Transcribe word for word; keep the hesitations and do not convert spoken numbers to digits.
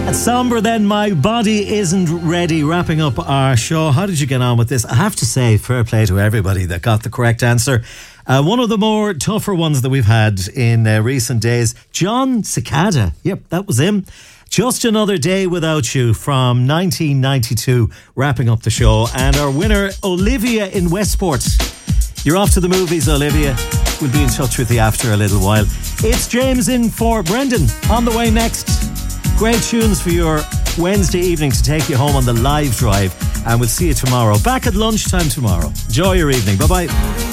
Somber then, My Body Isn't Ready, wrapping up our show. How did you get on with this? I have to say, fair play to everybody that got the correct answer. Uh, one of the more tougher ones that we've had in uh, recent days, John Cicada. Yep, that was him. Just Another Day Without You from nineteen ninety-two, wrapping up the show. And our winner, Olivia in Westport. You're off to the movies, Olivia. We'll be in touch with you after a little while. It's James in for Brendan on the way next. Great tunes for your Wednesday evening to take you home on the live drive. And we'll see you tomorrow. Back at lunchtime tomorrow. Enjoy your evening. Bye-bye.